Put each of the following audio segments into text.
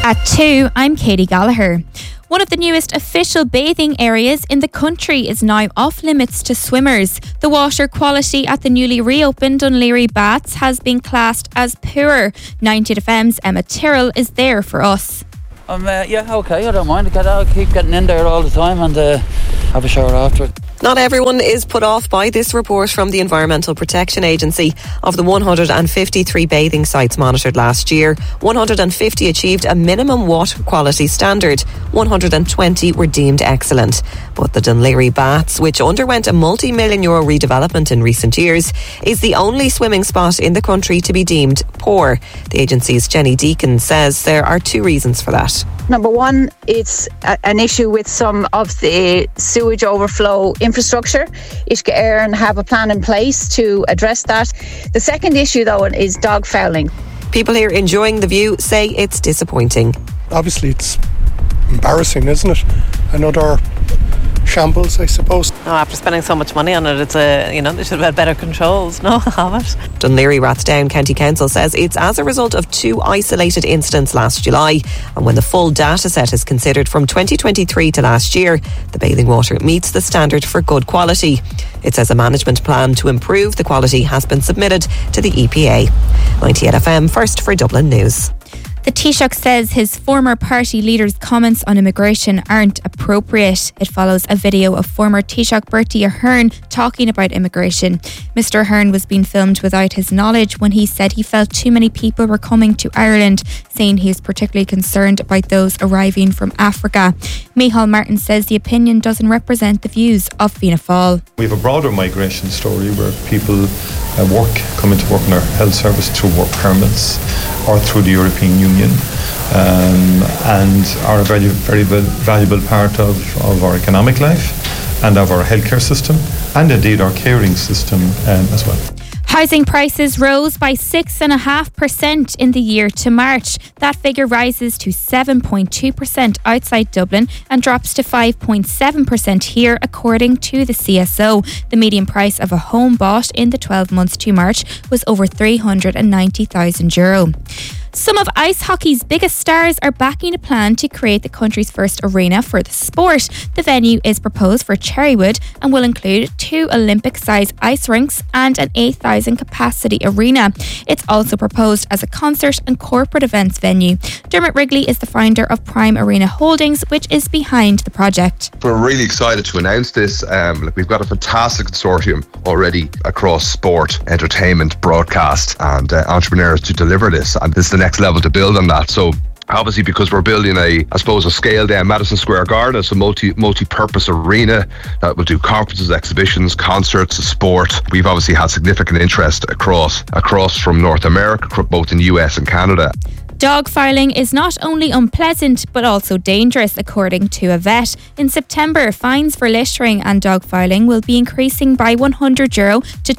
At 2, I'm Katie Gallagher. One of the newest official bathing areas in the country is now off limits to swimmers. The water quality at the newly reopened Dunleary Baths has been classed as poor. 90FM's Emma Tyrrell is there for us. Okay, I don't mind. I'll keep getting in there all the time and have a shower after. Not everyone is put off by this report from the Environmental Protection Agency. Of the 153 bathing sites monitored last year, 150 achieved a minimum water quality standard. 120 were deemed excellent. But the Dunleary Baths, which underwent a multi-million euro redevelopment in recent years, is the only swimming spot in the country to be deemed poor. The agency's Jenny Deacon says there are two reasons for that. Number one, it's an issue with some of the sewage overflow infrastructure. Uisce Éireann have a plan in place to address that. The second issue, though, is dog fouling. People here enjoying the view say it's disappointing. Obviously, it's embarrassing, isn't it? Another shambles, I suppose. No, after spending so much money on it, it's they should have had better controls, of it. Dunleary Rathdown County Council says it's as a result of two isolated incidents last July, and when the full data set is considered from 2023 to last year, the bathing water meets the standard for good quality. It says a management plan to improve the quality has been submitted to the EPA. 98FM, first for Dublin News. The Taoiseach says his former party leader's comments on immigration aren't appropriate. It follows a video of former Taoiseach Bertie Ahern talking about immigration. Mr Ahern was being filmed without his knowledge when he said he felt too many people were coming to Ireland, saying he is particularly concerned about those arriving from Africa. Micheál Martin says the opinion doesn't represent the views of Fianna Fáil. We have a broader migration story where people come into work in our health service through work permits or through the European Union, and are a very, very valuable part of our economic life and of our healthcare system, and indeed our caring system as well. Housing prices rose by 6.5% in the year to March. That figure rises to 7.2% outside Dublin and drops to 5.7% here, according to the CSO. The median price of a home bought in the 12 months to March was over €390,000. Some of ice hockey's biggest stars are backing a plan to create the country's first arena for the sport. The venue is proposed for Cherrywood and will include 2 Olympic-sized ice rinks and an 8,000 capacity arena. It's also proposed as a concert and corporate events venue. Dermot Wrigley is the founder of Prime Arena Holdings, which is behind the project. We're really excited to announce this. We've got a fantastic consortium already across sport, entertainment, broadcast and entrepreneurs to deliver this. And this is the next level to build on that. So obviously, because we're building a scaled down Madison Square Garden, it's a multi-purpose arena that will do conferences, exhibitions, concerts, sport. We've obviously had significant interest across from North America, both in the US and Canada. Dog fouling is not only unpleasant but also dangerous, according to a vet. In September, fines for littering and dog fouling will be increasing by €100 to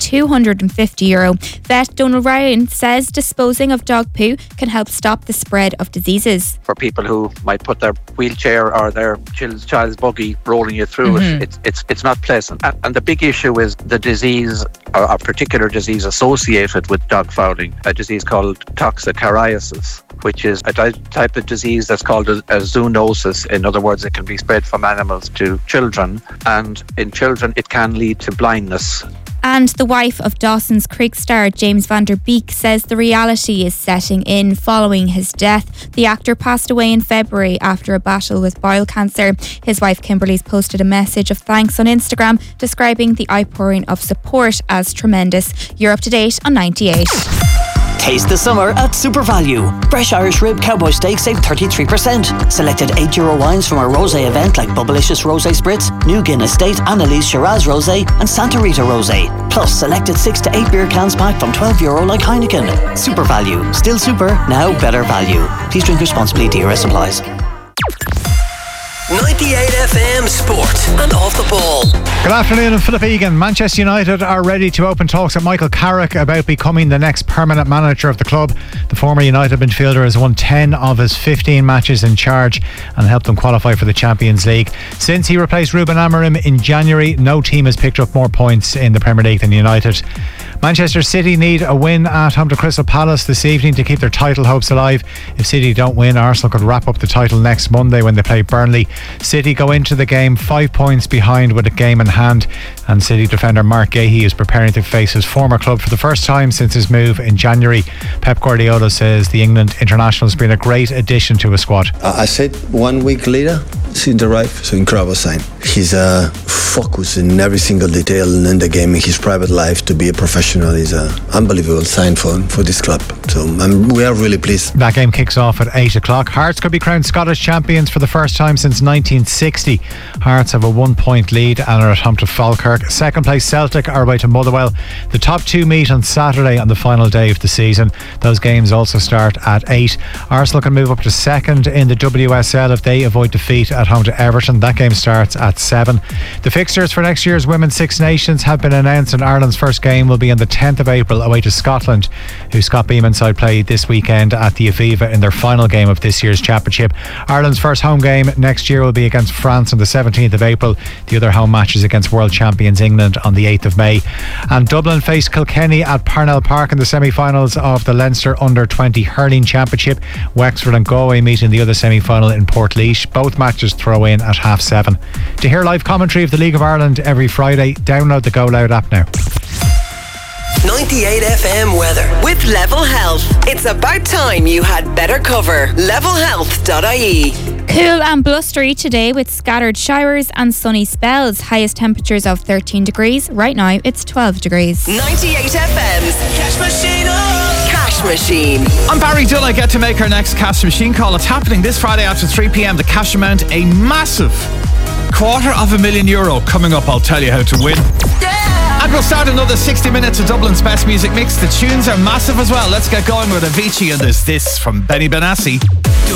€250. Vet Donald Ryan says disposing of dog poo can help stop the spread of diseases. For people who might put their wheelchair or their child's buggy rolling you through it's not pleasant. And the big issue is the disease, or a particular disease associated with dog fouling, a disease called toxocariasis, which is a type of disease that's called a zoonosis. In other words, it can be spread from animals to children, and in children it can lead to blindness. And the wife of Dawson's Creek star James Van Der Beek says the reality is setting in following his death. The actor passed away in February after a battle with bowel cancer. His wife Kimberly's posted a message of thanks on Instagram, describing the outpouring of support as tremendous. You're up to date on 98. Taste the summer at Super Value. Fresh Irish rib cowboy steak save 33%. Selected €8 wines from our rosé event like Bubblicious Rosé Spritz, New Guinness State, Annalise Shiraz Rosé and Santa Rita Rosé. Plus selected 6 to 8 beer cans pack from €12 like Heineken. Super Value. Still super, now better value. Please drink responsibly. DRS applies. 98FM Sport and Off the Ball. Good afternoon, I'm Philip Egan. Manchester United are ready to open talks with Michael Carrick about becoming the next permanent manager of the club. The former United midfielder has won 10 of his 15 matches in charge and helped them qualify for the Champions League. Since he replaced Ruben Amorim in January, no team has picked up more points in the Premier League than United. Manchester City need a win at home to Crystal Palace this evening to keep their title hopes alive. If City don't win, Arsenal could wrap up the title next Monday when they play Burnley. City go into the game 5 points behind with a game in hand, and City defender Mark Gahey is preparing to face his former club for the first time since his move in January. Pep Guardiola says the England international has been a great addition to his squad. I said 1 week later, since arrived, so incredible sign. He's focused in every single detail in the game, in his private life. To be a professional is an unbelievable sign for this club. So we are really pleased. That game kicks off at 8 o'clock. Hearts could be crowned Scottish champions for the first time since 1960. Hearts have a 1 point lead and are at home to Falkirk. Second place Celtic are away to Motherwell. The top two meet on Saturday on the final day of the season. Those games also start at 8. Arsenal can move up to second in the WSL if they avoid defeat at home to Everton. That game starts at 7. The fixtures for next year's Women's Six Nations have been announced, and Ireland's first game will be on the 10th of April away to Scotland, who Scott Beeman side play this weekend at the Aviva in their final game of this year's championship. Ireland's first home game next year will be against France on the 17th of April. The other home match is against world champions England on the 8th of May. And Dublin face Kilkenny at Parnell Park in the semi-finals of the Leinster Under-20 Hurling Championship. Wexford and Galway meet in the other semi-final in Portlaoise. Both matches throw in at 7:30. To hear live commentary of the League of Ireland every Friday, download the Go Loud app now. 98 FM weather with Level Health. It's about time you had better cover. Levelhealth.ie. Cool and blustery today with scattered showers and sunny spells. Highest temperatures of 13 degrees. Right now it's 12 degrees. 98 FM's Cash Machine. Cash Machine. I'm Barry Dunn. I get to make our next Cash Machine call. It's happening this Friday after 3 p.m. The cash amount, a massive €250,000 coming up. I'll tell you how to win. And we'll start another 60 minutes of Dublin's best music mix. The tunes are massive as well. Let's get going with Avicii, and there's this from Benny Benassi.